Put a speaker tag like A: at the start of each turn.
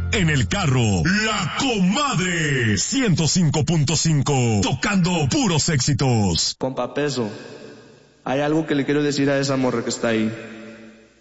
A: En el carro, La Comadre 105.5, tocando puros éxitos.
B: Compa Peso, hay algo que le quiero decir a esa morra que está ahí.